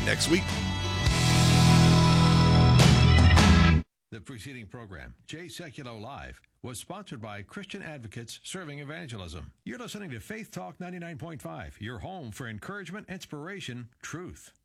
next week. The preceding program, Jay Sekulow Live, was sponsored by Christian Advocates Serving Evangelism. You're listening to Faith Talk 99.5, your home for encouragement, inspiration, truth.